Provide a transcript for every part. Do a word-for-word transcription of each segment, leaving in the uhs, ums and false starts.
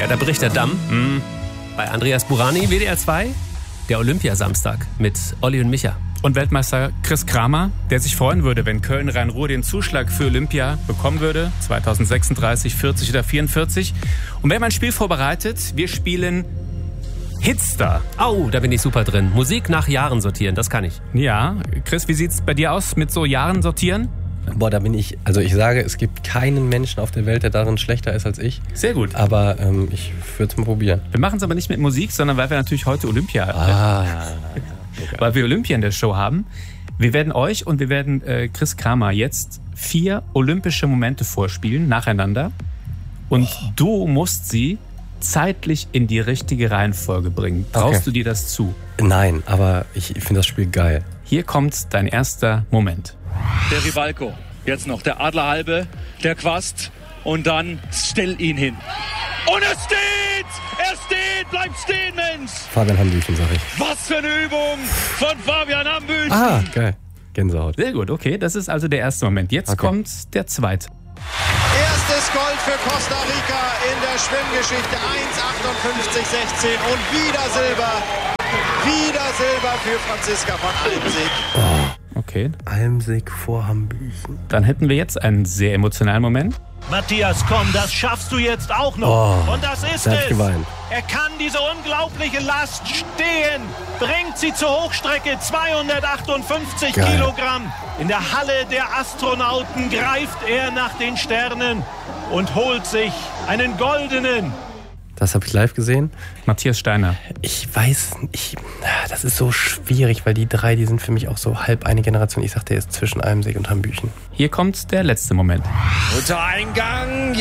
Ja, da bricht der Damm. Mhm. Bei Andreas Burani, W D R zwei, der Olympiasamstag mit Olli und Micha. Und Weltmeister Chris Kramer, der sich freuen würde, wenn Köln-Rhein-Ruhr den Zuschlag für Olympia bekommen würde. zwanzig sechsunddreißig, vierzig oder vierundvierzig. Und wir haben ein Spiel vorbereitet. Wir spielen Hitstar. Au, da bin ich super drin. Musik nach Jahren sortieren, das kann ich. Ja, Chris, wie sieht's bei dir aus mit so Jahren sortieren? Boah, da bin ich, also ich sage, es gibt keinen Menschen auf der Welt, der darin schlechter ist als ich. Sehr gut. Aber ähm, ich würde es mal probieren. Wir machen es aber nicht mit Musik, sondern weil wir natürlich heute Olympia Ah, Okay. Weil wir Olympia in der Show haben. Wir werden euch und wir werden äh, Chris Kramer jetzt vier olympische Momente vorspielen, nacheinander. Und oh. du musst sie zeitlich in die richtige Reihenfolge bringen. Traust Okay. du dir das zu? Nein, aber ich finde das Spiel geil. Hier kommt dein erster Moment. Der Rivalko, jetzt noch der Adlerhalbe, der Quast und dann stell ihn hin. Und er steht! Er steht! Bleibt stehen, Mensch! Fabian Hambüchen, sag ich. Was für eine Übung von Fabian Hambüchen! Ah, geil. Gänsehaut. Sehr gut, okay, das ist also der erste Moment. Jetzt Okay. kommt der zweite. Erstes Gold für Costa Rica in der Schwimmgeschichte. eins achtundfünfzig sechzehn und wieder Silber. Wieder Silber für Franziska von Almsig. Okay, Almsig vor Hambüchen. dann hätten wir jetzt einen sehr emotionalen Moment. Matthias, komm, das schaffst du jetzt auch noch. Oh, Und das ist da hab ich es. geweint. Er kann diese unglaubliche Last stehen. Bringt sie zur Hochstrecke. zweihundertachtundfünfzig Geil. Kilogramm. In der Halle der Astronauten greift er nach den Sternen und holt sich einen goldenen. Das habe ich live gesehen. Matthias Steiner. Ich weiß, ich, das ist so schwierig, weil die drei, die sind für mich auch so halb eine Generation. Ich sag, der ist zwischen Almsig und Hambüchen. Hier kommt der letzte Moment. Unter Eingang,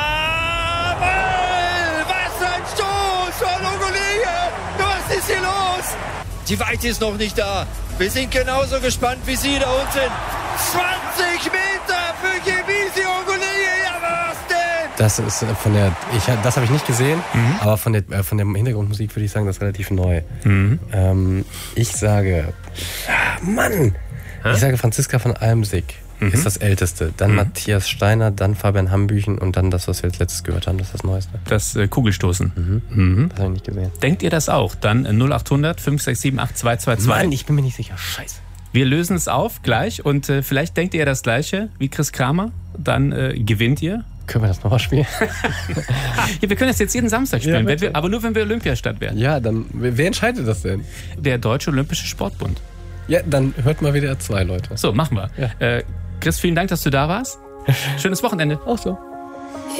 ja! Was für ein Stoß von Ogolie! Was ist hier los? Die Weite ist noch nicht da. Wir sind genauso gespannt wie Sie da unten. zwanzig Meter für Gebisi Ogolie! Ja, was denn? Das ist äh, von der, ich, das habe ich nicht gesehen, mhm. aber von der, äh, von der Hintergrundmusik würde ich sagen, das ist relativ neu. Mhm. Ähm, ich sage, ah, Mann, Hä? ich sage Franziska von Almsig Mhm. ist das Älteste. Dann Mhm. Matthias Steiner, dann Fabian Hambüchen und dann das, was wir als letztes gehört haben, das ist das Neueste. Das äh, Kugelstoßen. Mhm. Mhm. Das habe ich nicht gesehen. Denkt ihr das auch? Dann äh, null acht hundert, fünf sechs sieben, acht zwei zwei zwei. Mann, ich bin mir nicht sicher. Scheiße. Wir lösen es auf gleich und äh, vielleicht denkt ihr das Gleiche wie Chris Kramer. Dann äh, gewinnt ihr. Können wir das nochmal spielen? Ja, wir können das jetzt jeden Samstag spielen, Ja, wenn bitte. wir, aber nur wenn wir Olympiastadt werden. Ja, dann, wer entscheidet das denn? Der Deutsche Olympische Sportbund. Ja, dann hört mal W D R zwei, Leute. So, machen wir. Ja. Äh, Chris, vielen Dank, dass du da warst. Schönes Wochenende. Auch so.